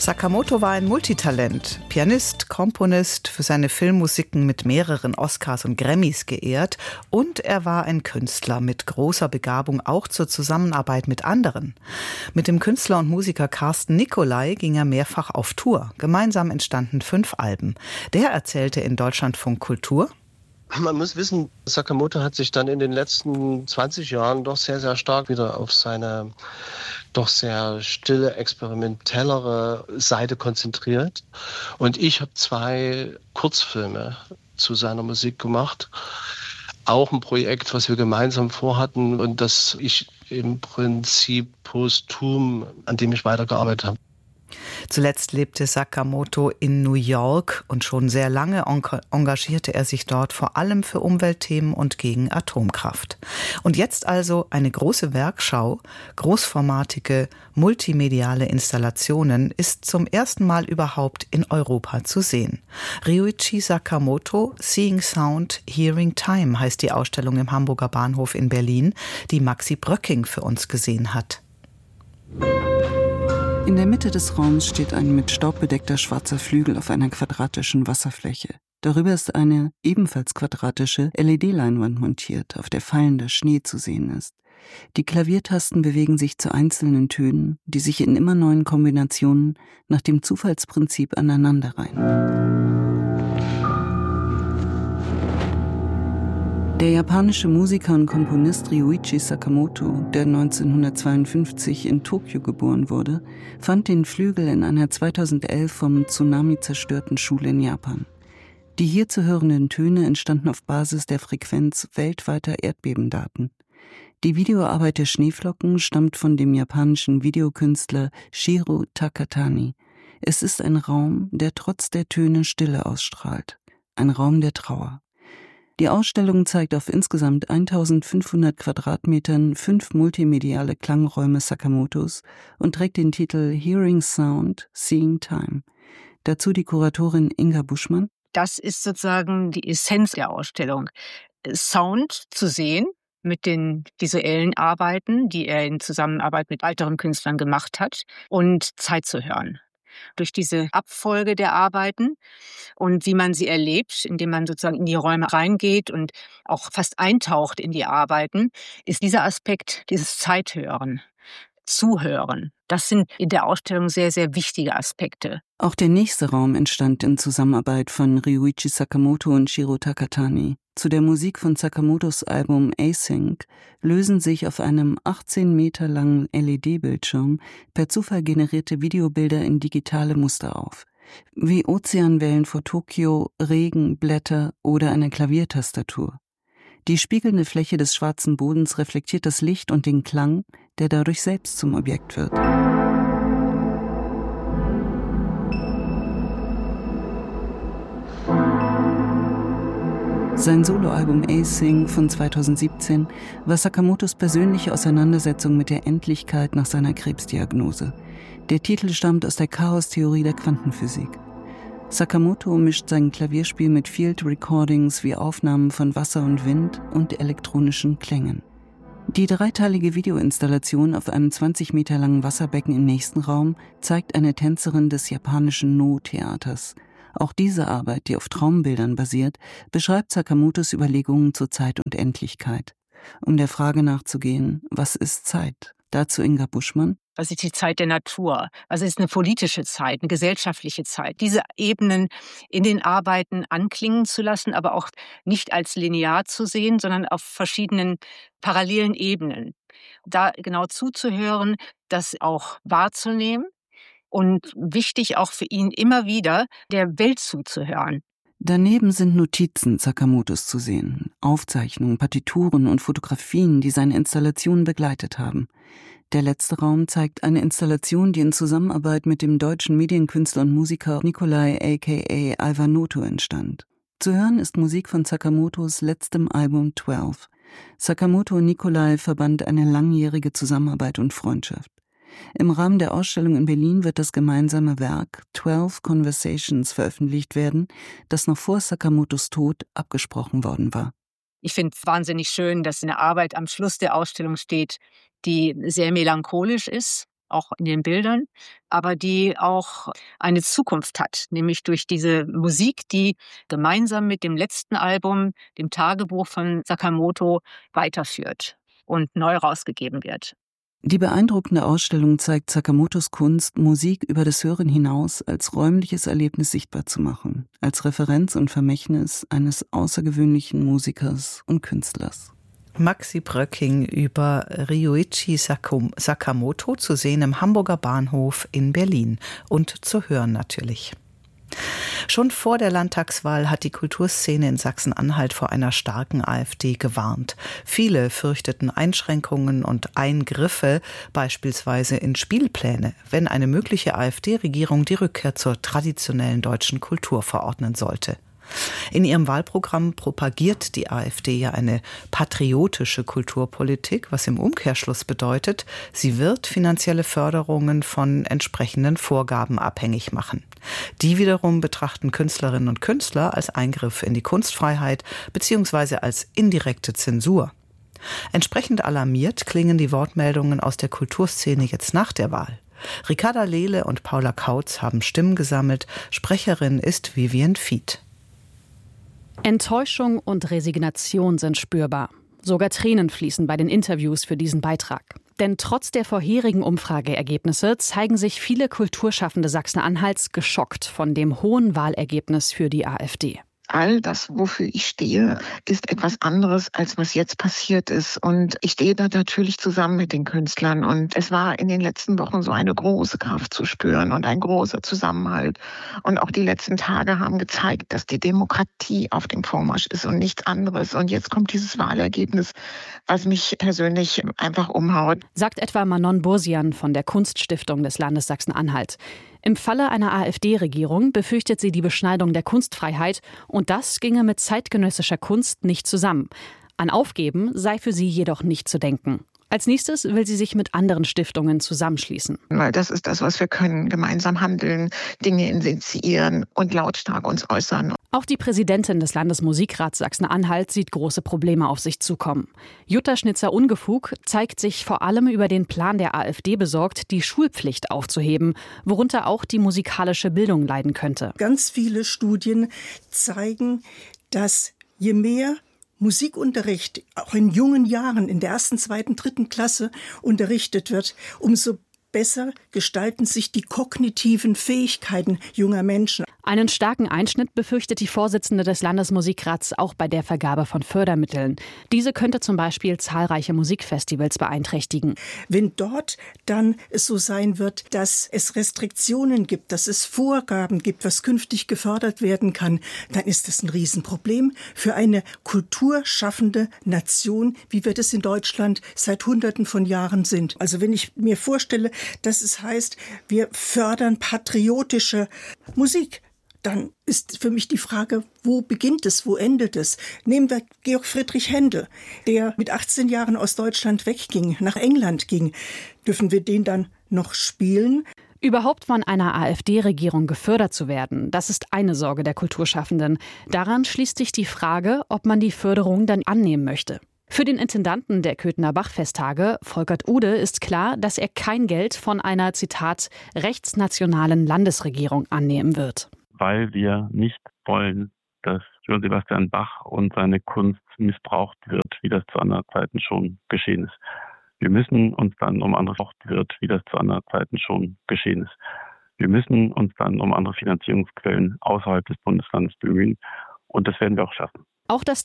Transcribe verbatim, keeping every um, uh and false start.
Sakamoto war ein Multitalent, Pianist, Komponist, für seine Filmmusiken mit mehreren Oscars und Grammys geehrt, und er war ein Künstler mit großer Begabung auch zur Zusammenarbeit mit anderen. Mit dem Künstler und Musiker Carsten Nicolai ging er mehrfach auf Tour. Gemeinsam entstanden fünf Alben. Der erzählte in Deutschlandfunk Kultur: Man muss wissen, Sakamoto hat sich dann in den letzten zwanzig Jahren doch sehr, sehr stark wieder auf seine doch sehr stille, experimentellere Seite konzentriert. Und ich habe zwei Kurzfilme zu seiner Musik gemacht. Auch ein Projekt, was wir gemeinsam vorhatten und das ich im Prinzip posthum, an dem ich weitergearbeitet habe. Zuletzt lebte Sakamoto in New York und schon sehr lange engagierte er sich dort vor allem für Umweltthemen und gegen Atomkraft. Und jetzt also eine große Werkschau, großformatige, multimediale Installationen ist zum ersten Mal überhaupt in Europa zu sehen. Ryuichi Sakamoto, Seeing Sound, Hearing Time heißt die Ausstellung im Hamburger Bahnhof in Berlin, die Maxi Bröcking für uns gesehen hat. In der Mitte des Raums steht ein mit Staub bedeckter schwarzer Flügel auf einer quadratischen Wasserfläche. Darüber ist eine ebenfalls quadratische L E D-Leinwand montiert, auf der fallender Schnee zu sehen ist. Die Klaviertasten bewegen sich zu einzelnen Tönen, die sich in immer neuen Kombinationen nach dem Zufallsprinzip aneinanderreihen. Der japanische Musiker und Komponist Ryuichi Sakamoto, der neunzehnhundertzweiundfünfzig in Tokio geboren wurde, fand den Flügel in einer zweitausendelf vom Tsunami zerstörten Schule in Japan. Die hier zu hörenden Töne entstanden auf Basis der Frequenz weltweiter Erdbebendaten. Die Videoarbeit der Schneeflocken stammt von dem japanischen Videokünstler Shiro Takatani. Es ist ein Raum, der trotz der Töne Stille ausstrahlt. Ein Raum der Trauer. Die Ausstellung zeigt auf insgesamt eintausendfünfhundert Quadratmetern fünf multimediale Klangräume Sakamotos und trägt den Titel Hearing Sound, Seeing Time. Dazu die Kuratorin Inga Buschmann. Das ist sozusagen die Essenz der Ausstellung. Sound zu sehen mit den visuellen Arbeiten, die er in Zusammenarbeit mit weiteren Künstlern gemacht hat, und Zeit zu hören. Durch diese Abfolge der Arbeiten und wie man sie erlebt, indem man sozusagen in die Räume reingeht und auch fast eintaucht in die Arbeiten, ist dieser Aspekt, dieses Zeithören, Zuhören. Das sind in der Ausstellung sehr, sehr wichtige Aspekte. Auch der nächste Raum entstand in Zusammenarbeit von Ryuichi Sakamoto und Shiro Takatani. Zu der Musik von Sakamotos Album Async lösen sich auf einem achtzehn Meter langen L E D-Bildschirm per Zufall generierte Videobilder in digitale Muster auf. Wie Ozeanwellen vor Tokio, Regen, Blätter oder eine Klaviertastatur. Die spiegelnde Fläche des schwarzen Bodens reflektiert das Licht und den Klang, der dadurch selbst zum Objekt wird. Sein Soloalbum Async von zweitausendsiebzehn war Sakamotos persönliche Auseinandersetzung mit der Endlichkeit nach seiner Krebsdiagnose. Der Titel stammt aus der Chaostheorie der Quantenphysik. Sakamoto mischt sein Klavierspiel mit Field Recordings wie Aufnahmen von Wasser und Wind und elektronischen Klängen. Die dreiteilige Videoinstallation auf einem zwanzig Meter langen Wasserbecken im nächsten Raum zeigt eine Tänzerin des japanischen No-Theaters. Auch diese Arbeit, die auf Traumbildern basiert, beschreibt Sakamotos Überlegungen zur Zeit und Endlichkeit. Um der Frage nachzugehen, was ist Zeit? Dazu Inga Buschmann. Was ist die Zeit der Natur? Was ist eine politische Zeit, eine gesellschaftliche Zeit? Diese Ebenen in den Arbeiten anklingen zu lassen, aber auch nicht als linear zu sehen, sondern auf verschiedenen parallelen Ebenen. Da genau zuzuhören, das auch wahrzunehmen. Und wichtig auch für ihn immer wieder, der Welt zuzuhören. Daneben sind Notizen Sakamotos zu sehen, Aufzeichnungen, Partituren und Fotografien, die seine Installationen begleitet haben. Der letzte Raum zeigt eine Installation, die in Zusammenarbeit mit dem deutschen Medienkünstler und Musiker Nicolai aka Alvanoto entstand. Zu hören ist Musik von Sakamotos letztem Album zwölf. Sakamoto und Nicolai verband eine langjährige Zusammenarbeit und Freundschaft. Im Rahmen der Ausstellung in Berlin wird das gemeinsame Werk zwölf Conversations veröffentlicht werden, das noch vor Sakamotos Tod abgesprochen worden war. Ich finde es wahnsinnig schön, dass eine Arbeit am Schluss der Ausstellung steht, die sehr melancholisch ist, auch in den Bildern, aber die auch eine Zukunft hat, nämlich durch diese Musik, die gemeinsam mit dem letzten Album, dem Tagebuch von Sakamoto, weiterführt und neu rausgegeben wird. Die beeindruckende Ausstellung zeigt Sakamotos Kunst, Musik über das Hören hinaus als räumliches Erlebnis sichtbar zu machen, als Referenz und Vermächtnis eines außergewöhnlichen Musikers und Künstlers. Maxi Bröcking über Ryuichi Sakamoto, zu sehen im Hamburger Bahnhof in Berlin und zu hören natürlich. Schon vor der Landtagswahl hat die Kulturszene in Sachsen-Anhalt vor einer starken AfD gewarnt. Viele fürchteten Einschränkungen und Eingriffe, beispielsweise in Spielpläne, wenn eine mögliche AfD-Regierung die Rückkehr zur traditionellen deutschen Kultur verordnen sollte. In ihrem Wahlprogramm propagiert die AfD ja eine patriotische Kulturpolitik, was im Umkehrschluss bedeutet, sie wird finanzielle Förderungen von entsprechenden Vorgaben abhängig machen. Die wiederum betrachten Künstlerinnen und Künstler als Eingriff in die Kunstfreiheit bzw. als indirekte Zensur. Entsprechend alarmiert klingen die Wortmeldungen aus der Kulturszene jetzt nach der Wahl. Ricarda Lehle und Paula Kautz haben Stimmen gesammelt. Sprecherin ist Vivian Fied. Enttäuschung und Resignation sind spürbar. Sogar Tränen fließen bei den Interviews für diesen Beitrag. Denn trotz der vorherigen Umfrageergebnisse zeigen sich viele Kulturschaffende Sachsen-Anhalts geschockt von dem hohen Wahlergebnis für die AfD. All das, wofür ich stehe, ist etwas anderes, als was jetzt passiert ist. Und ich stehe da natürlich zusammen mit den Künstlern. Und es war in den letzten Wochen so eine große Kraft zu spüren und ein großer Zusammenhalt. Und auch die letzten Tage haben gezeigt, dass die Demokratie auf dem Vormarsch ist und nichts anderes. Und jetzt kommt dieses Wahlergebnis, was mich persönlich einfach umhaut. Sagt etwa Manon Bursian von der Kunststiftung des Landes Sachsen-Anhalt. Im Falle einer AfD-Regierung befürchtet sie die Beschneidung der Kunstfreiheit und das ginge mit zeitgenössischer Kunst nicht zusammen. An Aufgeben sei für sie jedoch nicht zu denken. Als nächstes will sie sich mit anderen Stiftungen zusammenschließen. Weil das ist das, was wir können. Gemeinsam handeln, Dinge initiieren und lautstark uns äußern. Auch die Präsidentin des Landesmusikrats Sachsen-Anhalt sieht große Probleme auf sich zukommen. Jutta Schnitzer-Ungefuг zeigt sich vor allem über den Plan der AfD besorgt, die Schulpflicht aufzuheben, worunter auch die musikalische Bildung leiden könnte. Ganz viele Studien zeigen, dass je mehr Musikunterricht auch in jungen Jahren, in der ersten, zweiten, dritten Klasse unterrichtet wird, umso besser gestalten sich die kognitiven Fähigkeiten junger Menschen. Einen starken Einschnitt befürchtet die Vorsitzende des Landesmusikrats auch bei der Vergabe von Fördermitteln. Diese könnte zum Beispiel zahlreiche Musikfestivals beeinträchtigen. Wenn dort dann es so sein wird, dass es Restriktionen gibt, dass es Vorgaben gibt, was künftig gefördert werden kann, dann ist das ein Riesenproblem für eine kulturschaffende Nation, wie wir das in Deutschland seit Hunderten von Jahren sind. Also wenn ich mir vorstelle, dass es heißt, wir fördern patriotische Musik, dann ist für mich die Frage, wo beginnt es, wo endet es? Nehmen wir Georg Friedrich Händel, der mit achtzehn Jahren aus Deutschland wegging, nach England ging. Dürfen wir den dann noch spielen? Überhaupt von einer AfD-Regierung gefördert zu werden, das ist eine Sorge der Kulturschaffenden. Daran schließt sich die Frage, ob man die Förderung dann annehmen möchte. Für den Intendanten der Köthener Bachfesttage, Volkert Ude, ist klar, dass er kein Geld von einer, Zitat, rechtsnationalen Landesregierung annehmen wird. Weil wir nicht wollen, dass Johann Sebastian Bach und seine Kunst missbraucht wird, wie das zu anderen Zeiten schon geschehen ist. Wir müssen uns dann um andere wird, wie das zu anderen Zeiten schon geschehen ist. Wir müssen uns dann um andere Finanzierungsquellen außerhalb des Bundeslandes bemühen und das werden wir auch schaffen. Auch das